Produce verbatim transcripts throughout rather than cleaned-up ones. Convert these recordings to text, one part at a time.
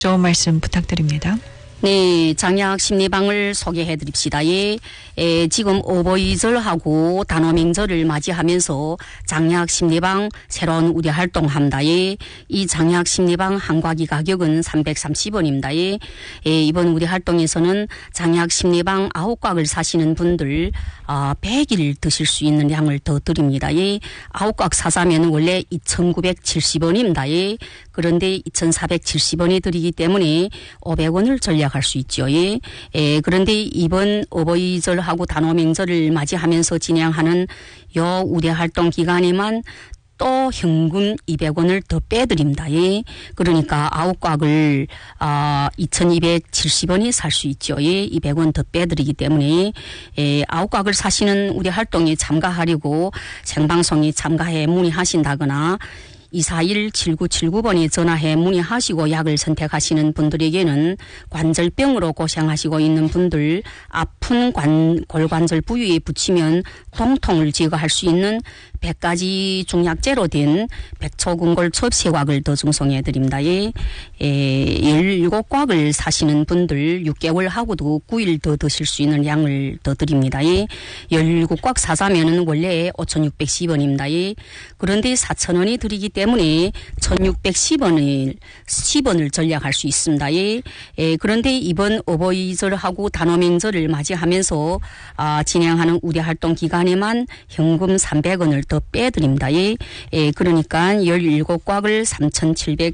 좋은 말씀 부탁드립니다. 네, 장약 심리방을 소개해 드립시다. 예, 에, 지금 어버이절하고 단오명절을 맞이하면서 장약 심리방 새로운 우리 활동합니다. 예, 이 장약 심리방 한 과기 가격은 삼백삼십 원입니다. 예, 에, 이번 우리 활동에서는 장약 심리방 아홉 곽을 사시는 분들 아, 백 일 드실 수 있는 양을 더 드립니다. 예, 아홉 곽 사자면 원래 이천구백칠십 원입니다. 예, 그런데 이천사백칠십 원이 드리기 때문에 오백 원을 전략할 수 있죠. 예. 예, 그런데 이번 어버이절하고 단오명절을 맞이하면서 진행하는 요 우대 활동 기간에만 또 현금 이백 원을 더 빼드립니다. 예. 그러니까 아홉 곽을 아, 이천이백칠십 원이 살 수 있죠. 예. 이백 원 더 빼드리기 때문에 예, 아홉 곽을 사시는 우리 활동에 참가하려고 생방송에 참가해 문의하신다거나 이사일 칠구칠구 번에 전화해 문의하시고 약을 선택하시는 분들에게는 관절병으로 고생하시고 있는 분들 아픈 관, 골관절 부위에 붙이면 통통을 제거할 수 있는 백 가지 중약재로 된 백초근골첩 세 곽을 더 증송해 드립니다. 예, 예, 열일곱 곽을 사시는 분들 육 개월 하고도 구 일 더 드실 수 있는 양을 더 드립니다. 예, 열일곱 곽 사자면은 원래 오천육백십 원입니다. 예, 그런데 사천 원이 드리기 때문에 천육백십 원을 십 원을 전략할 수 있습니다. 예, 예, 그런데 이번 어버이절하고 단오명절을 맞이하면서 아, 진행하는 우대 활동 기간에만 현금 삼백 원을 더 빼드립니다. 예, 예, 그러니까 열일곱 곽을 삼천칠백,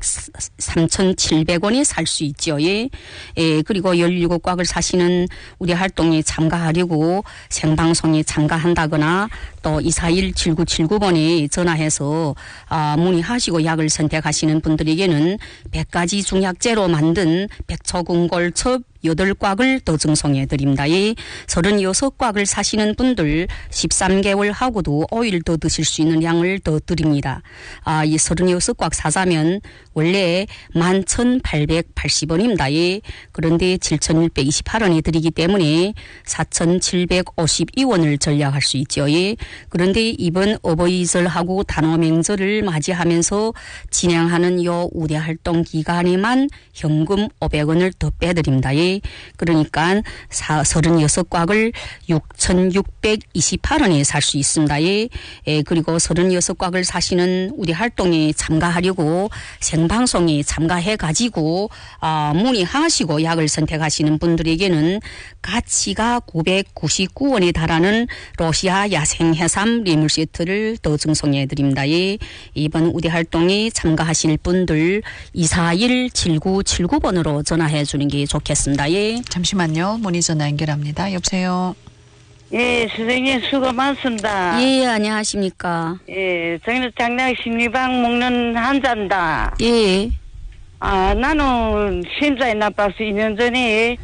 삼천칠백 원에 살 수 있죠. 예, 예, 그리고 열일곱 곽을 사시는 우리 활동에 참가하려고 생방송에 참가한다거나 또 이사일 칠구칠구 번에 전화해서 아, 문의하시고 약을 선택하시는 분들에게는 백 가지 중약재로 만든 백초근골첩 여덟 곽을 더 증송해 드립니다. 예, 서른여섯 곽을 사시는 분들 십삼 개월 하고도 오 일 더 드실 수 있는 양을 더 드립니다. 아, 이 서른여섯 곽 사자면 원래 만 천팔백팔십 원입니다. 예, 그런데 칠천일백이십팔 원에 드리기 때문에 사천칠백오십이 원을 전략할 수 있죠. 예, 그런데 이번 어버이절하고 단오명절을 맞이하면서 진행하는 요 우대 활동 기간에만 현금 오백 원을 더 빼드립니다. 예, 그러니까 서른여섯 곽을 육천육백이십팔 원에 살 수 있습니다. 예, 예, 그리고 서른여섯 곽을 사시는 우리 활동에 참가하려고 생방송에 참가해 가지고 아, 문의하시고 약을 선택하시는 분들에게는 가치가 구백구십구 원에 달하는 러시아 야생 해삼 리물 세트를 더 증송해 드립니다. 예, 이번 우대 활동에 참가하실 분들 이사일 칠구칠구 번으로 전화해 주는 게 좋겠습니다. 예. 잠시만요. 문의 전화 연결합니다. 여보세요. 예, 선생님 수고 많습니다. 예, 안녕하십니까. 예, 저희는 장약 심리방 먹는 환자입니다. 예. 아, 나는 심장이 나빠서 이 년 전에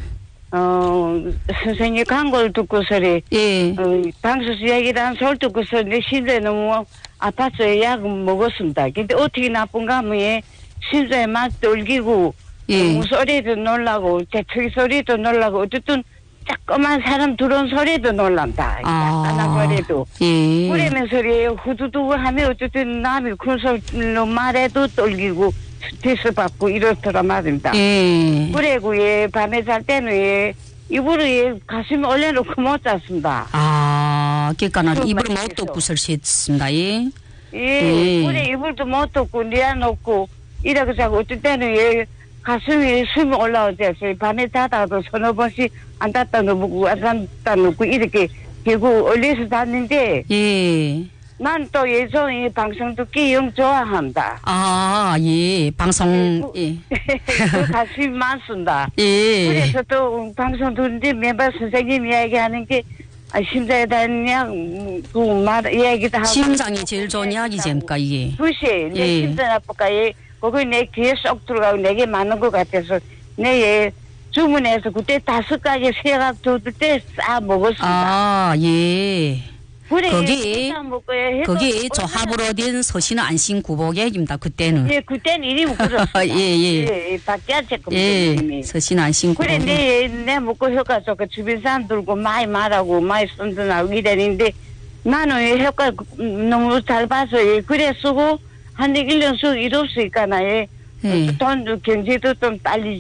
어 선생님 광고를 듣고서리 예. 어, 방송에서 얘기를 한 소리 듣고서 내 심장이 너무 아파서 약을 먹었습니다. 근데 어떻게 나쁜가 하면 예, 심장이 막 떨리고 예. 어, 소리도 놀라고 대초기 소리도 놀라고 어쨌든 조그만 사람 들어온 소리도 놀란다. 아. 약간 소리도. 예. 그러면서 후두둑 하면 어쨌든 남이 그런 소리로 말해도 떨리고 스트레스 받고 이렇더라 말입니다. 예. 그리고 예, 밤에 잘 때는 예, 이불을 예, 가슴에 올려놓고 못 잤습니다. 아, 그러니까 그 이불을 못 말이죠. 덮고 설치했습니다. 예. 예, 예. 그래 이불도 못 덮고 뉘어놓고 이래서 자고 어떨 때는 예, 가슴이 숨이 올라오지 밤에 자다가도 서너 번씩 안 닫다 놓고 안 닫다 놓고 이렇게 결국 얼려서 잤는데 예. 난 또 예전에 방송 듣기 영 좋아합니다. 아, 예. 방송, 예. 그 가슴이 많습니다. 예. 그래서 또 방송 듣는데 매번 선생님 이야기하는 게 아, 심장에 대한 약, 그 말, 이야기도 하고. 심장이 제일 좋은 약이제니까, 이게. 글쎄, 내 예. 심장 아프까, 예, 거기 내 귀에 쏙 들어가고 내게 많은 것 같아서, 내, 예, 주문해서 그때 다섯 가지 세가 줬을 때 싸 먹었습니다. 아, 예. 그래, 거기, 예, 먹고, 예, 해도 거기 저 얼마나- 합으로 된 서신 안심 구복액입니다, 그때는. 예, 그때는 이리 웃었습니다. 예, 예. 예, 밖에 안 쳤고. 예. 서신 안심 그래, 구복액. 내, 내 먹고 효과 좋고 주변 사람 들고 많이 말하고 많이 선전하고 이랬는데 나는 효과 너무 잘 봐서 예, 그래 쓰고 한 일 년 쓰고 이럴 수 있잖아. 예. 예. 돈, 경제도 좀 딸리지.